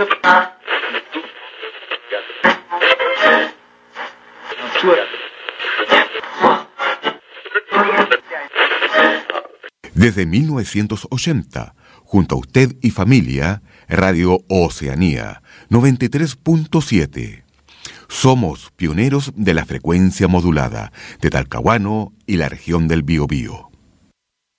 Desde 1980, junto a usted y familia, Radio Oceanía 93.7. Somos pioneros de la frecuencia modulada de Talcahuano y la región del Biobío.